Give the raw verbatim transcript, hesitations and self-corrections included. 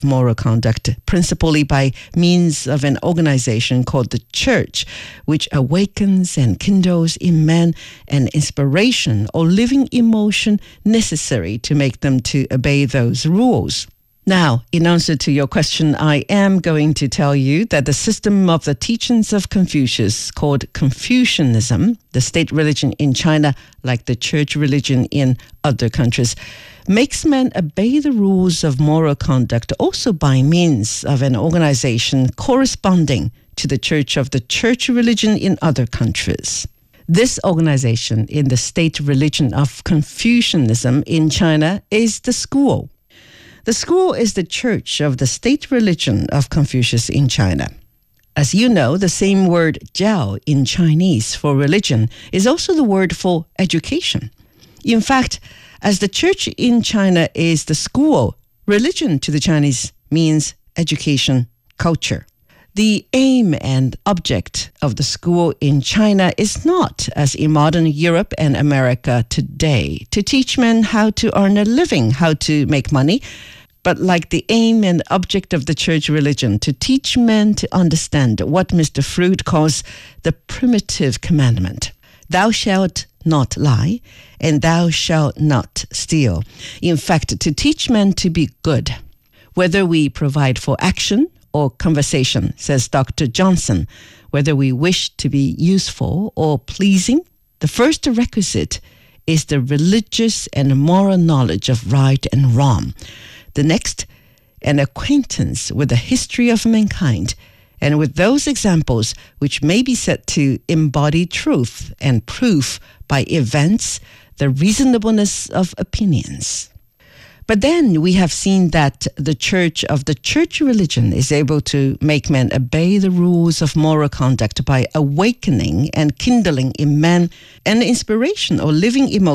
moral conduct, principally by means of an organization called the Church, which awakens and kindles in men an inspiration or living emotion necessary to make them to obey those rules. Now, in answer to your question, I am going to tell you that the system of the teachings of Confucius, called Confucianism, the state religion in China, like the church religion in other countries, makes men obey the rules of moral conduct also by means of an organization corresponding to the church of the church religion in other countries. This organization in the state religion of Confucianism in China is the school. The school is the church of the state religion of Confucius in China. As you know, the same word jiao in Chinese for religion is also the word for education. In fact, as the church in China is the school, religion to the Chinese means education, culture. The aim and object of the school in China is not, as in modern Europe and America today, to teach men how to earn a living, how to make money, but like the aim and object of the church religion, to teach men to understand what Mister Freud calls the primitive commandment. Thou shalt not lie, and thou shalt not steal. In fact, to teach men to be good. Whether we provide for action or conversation, says Doctor Johnson, whether we wish to be useful or pleasing, the first requisite is the religious and moral knowledge of right and wrong. The next, an acquaintance with the history of mankind, and with those examples which may be said to embody truth and proof by events the reasonableness of opinions. But then we have seen that the church of the church religion is able to make men obey the rules of moral conduct by awakening and kindling in men an inspiration or living emotion